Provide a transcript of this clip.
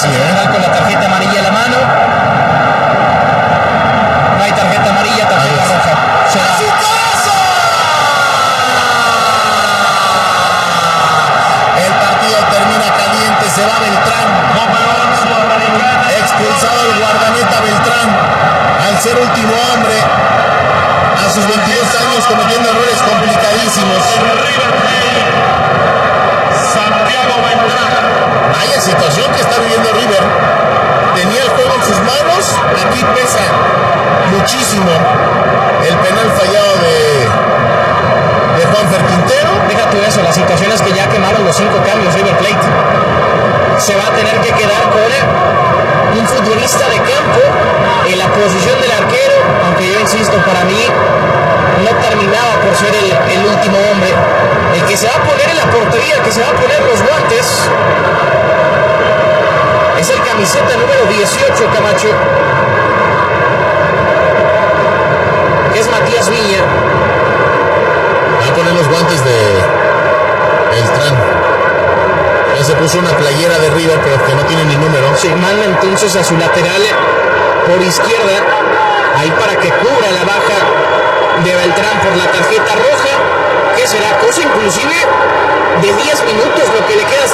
sí, con la tarjeta amarilla en la mano. No hay tarjeta amarilla, tarjeta roja. El partido termina caliente, se va Beltrán. Expulsado el guardameta Beltrán al ser último hombre a sus 22 años cometiendo errores complicadísimos. Santiago Beltrán. Vaya situación que está viviendo River. Tenía el juego en sus manos, aquí pesa muchísimo el penal fallado de Juanfer Quintero. Deja tú eso, la situación es que ya quemaron los 5 cambios River Plate. Se va a tener que quedar con un futbolista de campo en la posición del arquero, aunque yo insisto, para mí no terminaba por ser el último hombre. El que se va a poner en la portería, el que se va a poner los guantes, es el camiseta número 18, Camacho, que es Matías Viña. Va a poner los guantes de Beltrán. Ya se puso una playera de River, pero que no tiene ni número. Se manda entonces a su lateral por izquierda, ahí para que cubra la baja de Beltrán por la tarjeta roja, que será cosa inclusive de 10 minutos lo que le queda.